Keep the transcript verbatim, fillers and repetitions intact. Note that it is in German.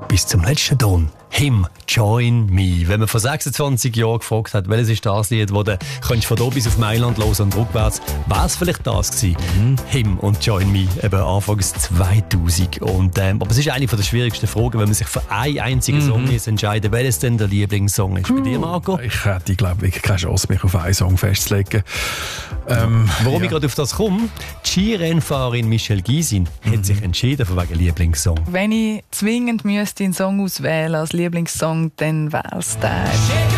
bis zum letzten Ton. «Him, Join Me». Wenn man vor sechsundzwanzig Jahren gefragt hat, welches ist das Lied, das du könntest von hier bis auf Mailand hören und rückwärts, war es vielleicht das gewesen. Mhm. «Him» und «Join Me», eben anfangs zweitausend. Und, ähm, aber es ist eine der schwierigsten Fragen, wenn man sich für einen einzigen mhm. Song entscheiden, welches denn der Lieblingssong ist. Bei dir, Marco? Ich hätte, glaube ich, keine Chance, mich auf einen Song festzulegen. Ähm, Warum ja. ich gerade auf das komme? Die Skirennfahrerin Michelle Gysin mhm. hat sich entschieden für wegen Lieblingssong. Wenn ich zwingend müsste einen Song auswählen als Lieblingssong, dann wäre es der.